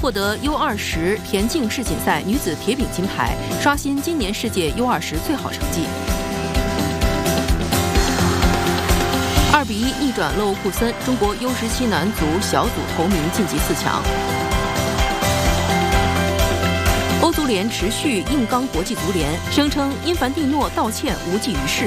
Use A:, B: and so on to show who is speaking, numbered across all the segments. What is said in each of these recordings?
A: 获得 U20 田径世锦赛女子铁饼金牌，刷新今年世界 U20 最好成绩。2-1逆转勒沃库森，中国 U17 男足小组头名晋级4强。欧足联持续硬刚国际足联，声称因凡蒂诺道歉无济于事。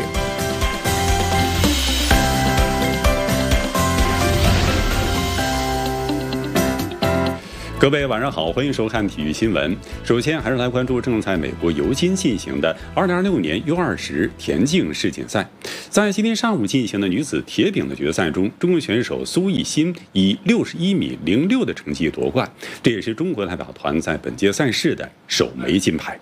B: 各位晚上好，欢迎收看体育新闻。首先还是来关注正在美国尤金进行的2026年 U20 田径世锦赛。在今天上午进行的女子铁饼的决赛中，中国选手苏翊欣以61米06的成绩夺冠，这也是中国代表团在本届赛事的首枚金牌。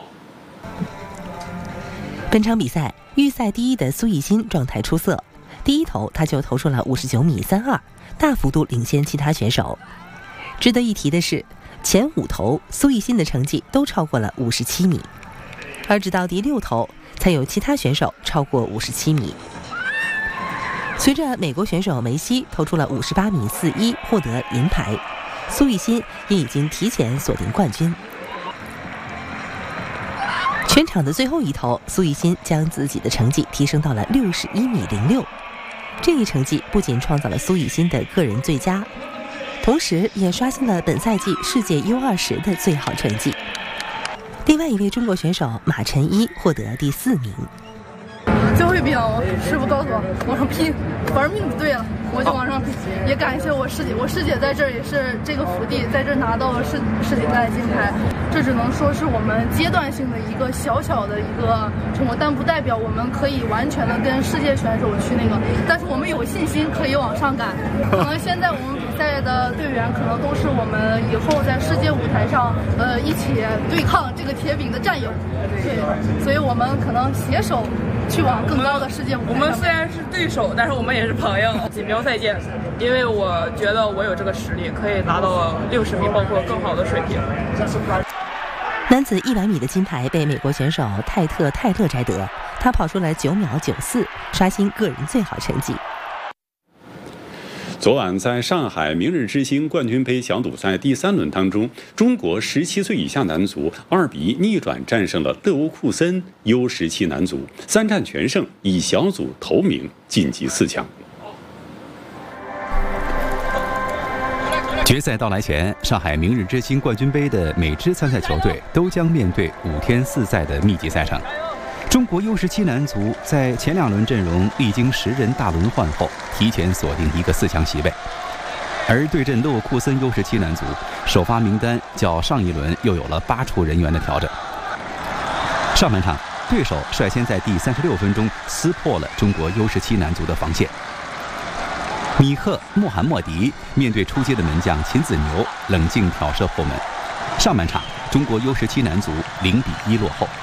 C: 本场比赛预赛第一的苏翊欣状态出色，第一投她就投出了59米32，大幅度领先其他选手。值得一提的是，前5投苏翊欣的成绩都超过了57米，而直到第6投才有其他选手超过57米。随着美国选手梅西投出了58米41，获得银牌，苏翊欣也已经提前锁定冠军。全场的最后一投，苏翊欣将自己的成绩提升到了61米06，这一成绩不仅创造了苏翊欣的个人最佳，同时也刷新了本赛季世界 U20 的最好成绩。另外一位中国选手马晨一获得第4名。
D: 最后一饼，我师傅告诉我往上拼，反正命就对了，我就往上拼。也感谢我师姐，我师姐在这儿也是这个福地，在这儿拿到了世锦赛金牌。这只能说是我们阶段性的一个小小的一个成果，但不代表我们可以完全的跟世界选手去那个，但是我们有信心可以往上赶。可能现在我们比赛的队员可能都是我们以后在世界舞台上一起对抗这个铁饼的战友，对，所以我们可能携手去往更高的世界舞台。
E: 我们虽然是对手，但是我们也是朋友。锦标赛见，因为我觉得我有这个实力，可以达到60米，包括更好的水平。
C: 男子100米的金牌被美国选手泰勒摘得，他跑出了9秒94，刷新个人最好成绩。
B: 昨晚在上海明日之星冠军杯小组赛第3轮当中，中国17岁以下男足2-1逆转战胜了勒沃库森 U17 男足，3战全胜，以小组头名晋级4强。
F: 决赛到来前，上海明日之星冠军杯的每支参赛球队都将面对5天4赛的密集赛程。中国 U17 男足在前2轮阵容历经10人大轮换后，提前锁定一个4强席位。而对阵勒沃库森 U17 男足，首发名单较上一轮又有了8处人员的调整。上半场，对手率先在第36分钟撕破了中国 U17 男足的防线。米赫·穆罕默迪面对出街的门将秦子牛，冷静挑射破门。上半场，中国 U17 男足0-1落后。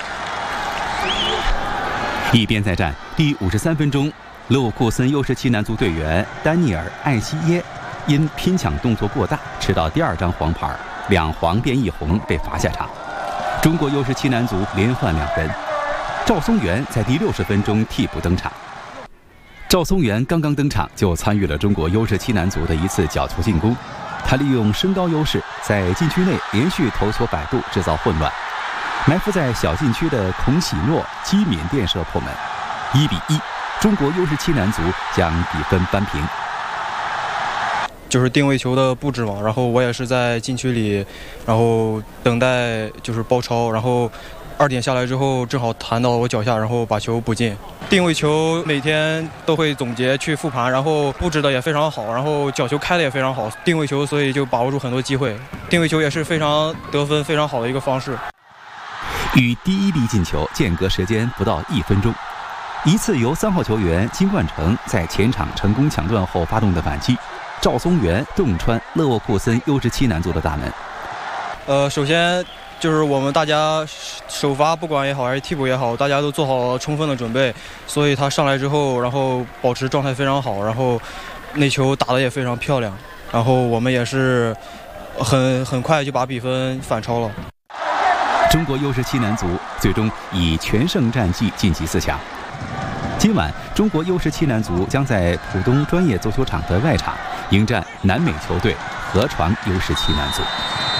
F: 一边再战，第53分钟，勒沃库森 U17 男足队员丹尼尔·艾希耶因拼抢动作过大，吃到第2张黄牌，2黄变1红被罚下场。中国 U17 男足连换2人，赵松元在第60分钟替补登场。赵松元刚刚登场就参与了中国 U17 男足的一次角球进攻，他利用身高优势，在禁区内连续头球摆渡，制造混乱。埋伏在小禁区的孔喜诺机敏垫射破门，1-1，中国 U17 男足将比分扳平。
G: 就是定位球的布置嘛，然后我也是在禁区里，然后等待就是包抄，然后2点下来之后正好弹到我脚下，然后把球补进。定位球每天都会总结去复盘，然后布置的也非常好，然后角球开的也非常好。定位球所以就把握住很多机会，定位球也是非常得分非常好的一个方式。
F: 与第1粒进球间隔时间不到1分钟，一次由3号球员金冠成在前场成功抢断后发动的反击，赵松元洞穿勒沃库森 U17 男足的大门。
G: 首先就是我们大家首发不管也好还是替补也好，大家都做好了充分的准备，所以他上来之后，然后保持状态非常好，然后那球打得也非常漂亮，然后我们也是很快就把比分反超了。
F: 中国 U17 男足最终以全胜战绩晋级4强。今晚，中国 U17 男足将在浦东专业足球场的外场迎战南美球队河床U17男足。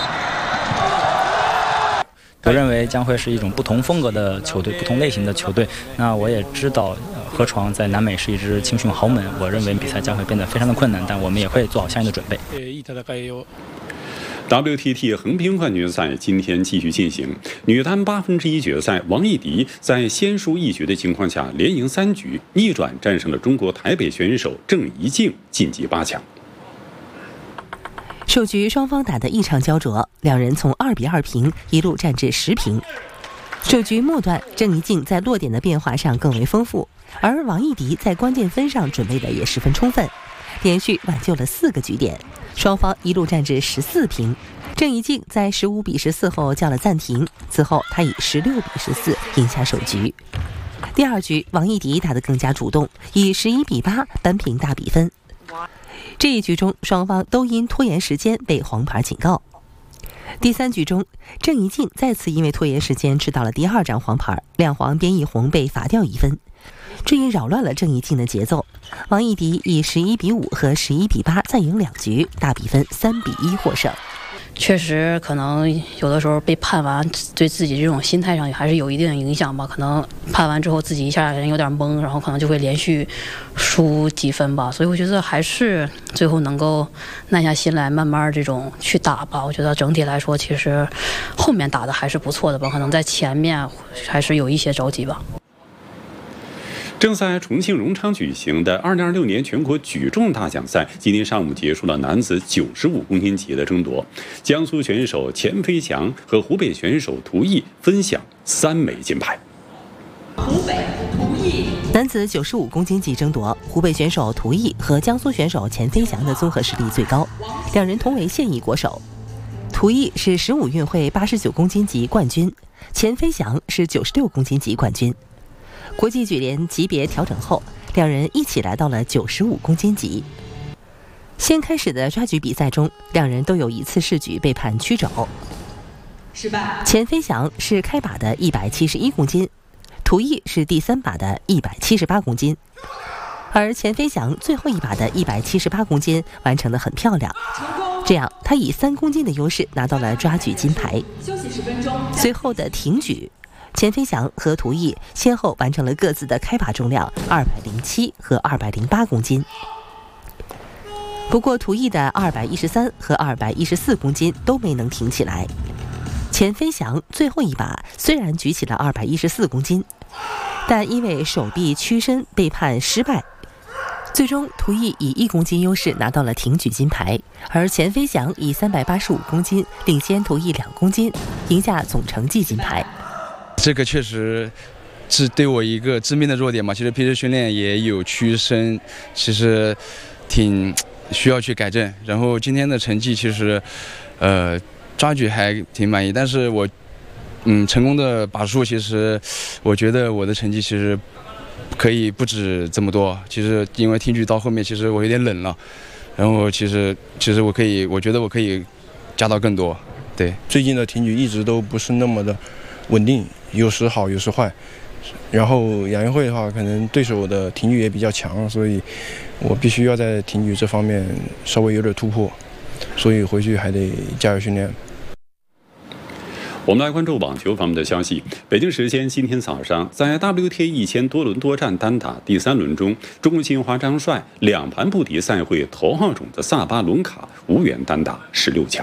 H: 我认为将会是一种不同风格的球队，不同类型的球队。那我也知道河床在南美是一支青训豪门，我认为比赛将会变得非常的困难，但我们也会做好相应的准备。
B: WTT 横滨冠军赛今天继续进行，女单1/8决赛，王艺迪在先输一局的情况下连赢3局，逆转战胜了中国台北选手郑怡静，晋级8强。
C: 首局双方打得异常焦灼，两人从2-2平一路战至10平。首局末段，郑怡静在落点的变化上更为丰富，而王艺迪在关键分上准备的也十分充分，连续挽救了4个局点，双方一路战至14平。郑怡静在15-14后叫了暂停，此后他以16-14赢下首局。第二局，王艺迪打得更加主动，以11-8扳平大比分。这一局中，双方都因拖延时间被黄牌警告。第三局中，郑怡静再次因为拖延时间吃到了第2张黄牌，亮黄边一红被罚掉1分，这也扰乱了郑怡静的节奏。王艺迪以11-5和11-8再赢2局，大比分3-1获胜。
I: 确实可能有的时候被判完，对自己这种心态上还是有一定的影响吧。可能判完之后自己一下人有点懵，然后可能就会连续输几分吧。所以我觉得还是最后能够耐下心来，慢慢这种去打吧。我觉得整体来说，其实后面打的还是不错的吧。可能在前面还是有一些着急吧。
B: 正在重庆荣昌举行的2026年全国举重大奖赛，今天上午结束了男子95公斤级的争夺。江苏选手钱飞翔和湖北选手涂毅分享3枚金牌。
C: 湖北涂毅男子95公斤级争夺，湖北选手涂毅和江苏选手钱飞翔的综合实力最高，两人同为现役国手。涂毅是15运会89公斤级冠军，钱飞翔是96公斤级冠军。国际举联级别调整后，两人一起来到了95公斤级。先开始的抓举比赛中，两人都有一次试举被判曲肘。钱飞翔是开把的171公斤，涂毅是第3把的178公斤，而钱飞翔最后一把的178公斤完成得很漂亮，这样他以3公斤的优势拿到了抓举金牌。随后的挺举，钱飞翔和涂毅先后完成了各自的开把重量207和208公斤。不过涂毅的213和214公斤都没能挺起来。钱飞翔最后一把虽然举起了214公斤，但因为手臂屈伸被判失败，最终涂毅以1公斤优势拿到了挺举金牌，而钱飞翔以385公斤领先涂毅2公斤，赢下总成绩金牌。
J: 这个确实是对我一个致命的弱点嘛。其实平时训练也有屈伸，其实挺需要去改正。然后今天的成绩其实，抓举还挺满意，但是我，成功的把数其实，我觉得我的成绩其实可以不止这么多。其实因为挺举到后面，其实我有点冷了，然后其实我觉得我可以加到更多。对，
G: 最近的挺举一直都不是那么的稳定，有时好有时坏。然后亚运会的话，可能对手的挺举也比较强，所以我必须要在挺举这方面稍微有点突破，所以回去还得加油训练。
B: 我们来关注网球方面的消息。北京时间今天早上，在 WTA 1000多轮多战单打第3轮中，中国金花张帅2盘不敌赛会头号种子萨巴伦卡，无缘单打16强。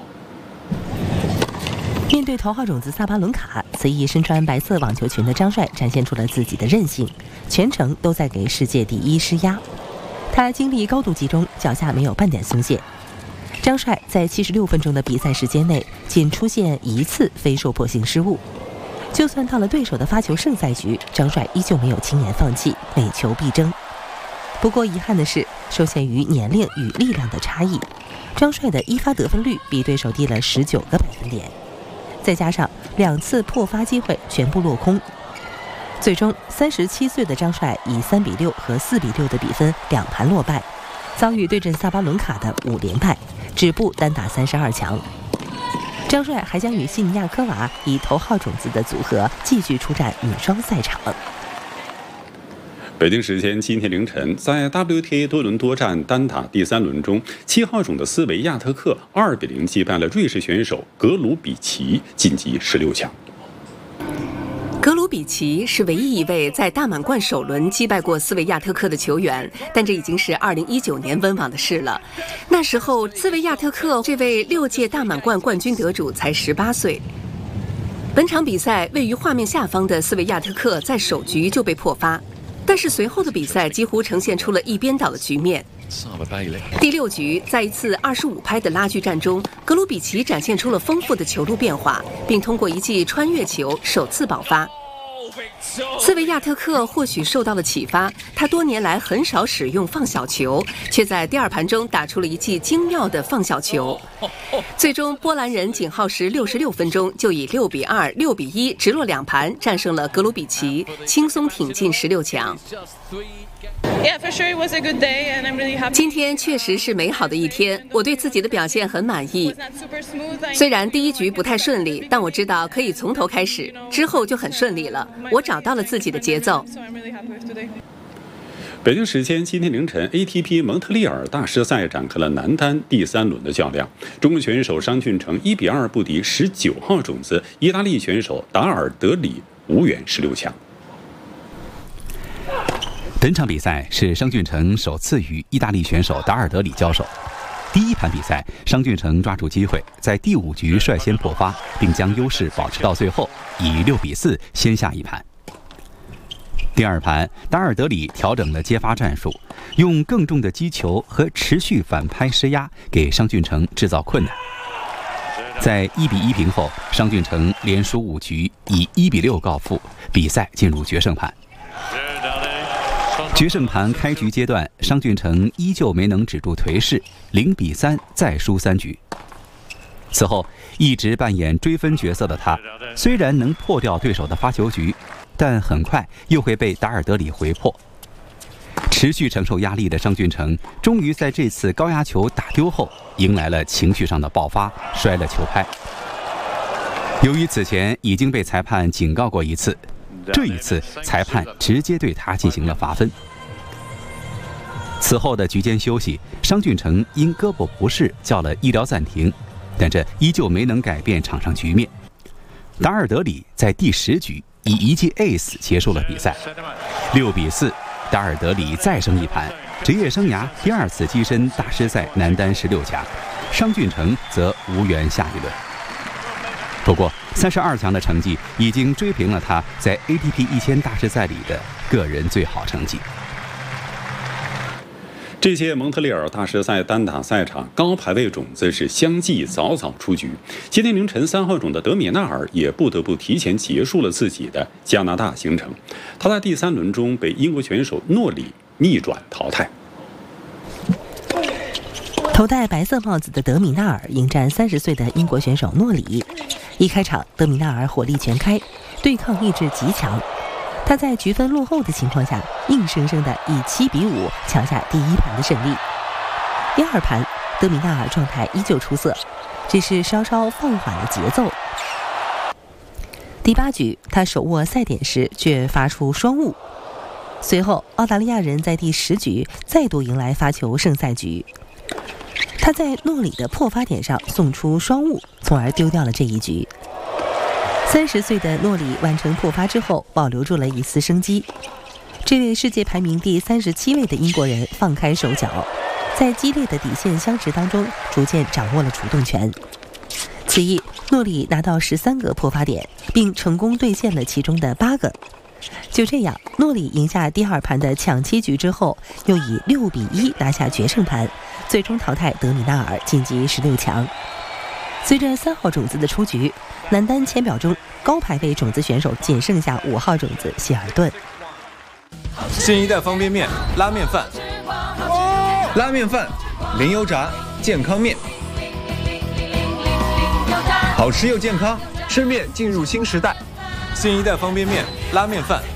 C: 面对头号种子萨巴伦卡，此役身穿白色网球裙的张帅展现出了自己的韧性，全程都在给世界第一施压。他精力高度集中，脚下没有半点松懈。张帅在76分钟的比赛时间内，仅出现1次非受迫性失误。就算到了对手的发球胜赛局，张帅依旧没有轻言放弃，每球必争。不过遗憾的是，受限于年龄与力量的差异，张帅的一发得分率比对手低了19个百分点。再加上2次破发机会全部落空，最终37岁的张帅以3-6和4-6的比分2盘落败，遭遇对阵萨巴伦卡的5连败，止步单打32强。张帅还将与西尼亚科娃以头号种子的组合继续出战女双赛场。
B: 北京时间今天凌晨，在 WTA 多伦多站单打第3轮中，7号种的斯维亚特克2-0击败了瑞士选手格鲁比奇，晋级16强。
K: 格鲁比奇是唯一一位在大满贯首轮击败过斯维亚特克的球员，但这已经是2019年温网的事了。那时候，斯维亚特克这位6届大满贯冠军得主才18岁。本场比赛，位于画面下方的斯维亚特克在首局就被破发，但是随后的比赛几乎呈现出了一边倒的局面。第6局，在一次25拍的拉锯战中，格鲁比奇展现出了丰富的球路变化，并通过一记穿越球首次爆发。斯维亚特克或许受到了启发，他多年来很少使用放小球，却在第2盘中打出了一记精妙的放小球。最终，波兰人仅耗时66分钟就以6-2、6-1直落2盘战胜了格鲁比奇，轻松挺进16强。今天确实是美好的一天，我对自己的表现很满意。虽然第1局不太顺利，但我知道可以从头开始，之后就很顺利了。我找到了自己的节奏。
B: 北京时间今天凌晨 ，ATP 蒙特利尔大师赛展开了男单第3轮的较量。中国选手商俊成1-2不敌19号种子意大利选手达尔德里，无缘16强。
F: 本场比赛是商俊成首次与意大利选手达尔德里交手。第1盘比赛，商俊成抓住机会，在第5局率先破发，并将优势保持到最后，以6-4先下一盘。第2盘，达尔德里调整了接发战术，用更重的击球和持续反拍施压，给商俊成制造困难。在1-1平后，商俊成连输5局，以1-6告负，比赛进入决胜盘。决胜盘开局阶段，商俊成依旧没能止住颓势，0-3再输3局。此后，一直扮演追分角色的他，虽然能破掉对手的发球局，但很快又会被达尔德里回破。持续承受压力的商俊成，终于在这次高压球打丢后，迎来了情绪上的爆发，摔了球拍。由于此前已经被裁判警告过一次，这一次裁判直接对他进行了罚分。此后的局间休息，商俊成因胳膊不适叫了医疗暂停，但这依旧没能改变场上局面。达尔德里在第10局以一记 ace 结束了比赛，6-4，达尔德里再升一盘，职业生涯第2次跻身大师赛男单16强，商俊成则无缘下一轮。不过32强的成绩已经追平了他在 ATP 1000大师赛里的个人最好成绩。
B: 这届蒙特利尔大师赛单打赛场，高排位种子是相继早早出局。今天凌晨3号种的德米纳尔也不得不提前结束了自己的加拿大行程。他在第3轮中被英国选手诺里逆转淘汰。
C: 头戴白色帽子的德米纳尔迎战30岁的英国选手诺里。一开场，德米纳尔火力全开，对抗意志极强。他在局分落后的情况下，硬生生地以7-5抢下第1盘的胜利。第2盘，德米纳尔状态依旧出色，只是稍稍放缓了节奏。第8局，他手握赛点时却发出双误。随后，澳大利亚人在第10局再度迎来发球胜赛局。他在诺里的破发点上送出双误，从而丢掉了这一局。30岁的诺里完成破发之后，保留住了一丝生机。这位世界排名第37位的英国人放开手脚，在激烈的底线相持当中，逐渐掌握了主动权。此役，诺里拿到13个破发点，并成功兑现了其中的8个。就这样，诺里赢下第2盘的抢7局之后，又以6-1拿下决胜盘，最终淘汰德米纳尔，晋级16强。随着3号种子的出局，男单签表中高排位种子选手仅剩下5号种子希尔顿。
L: 新一代方便面拉面饭，拉面饭零油炸健康面，好吃又健康，吃面进入新时代。新一代方便面拉面饭。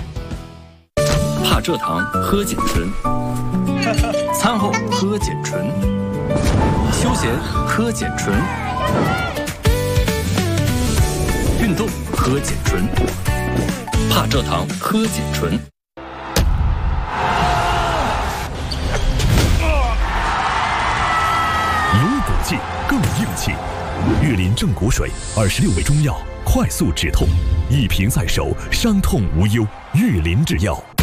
M: 怕蔗糖喝碱醇，餐后喝碱醇，休闲喝碱醇，运动喝碱醇，怕蔗糖喝碱醇。
N: 气，更硬气。玉林正骨水，26味中药，快速止痛，一瓶在手，伤痛无忧。玉林制药。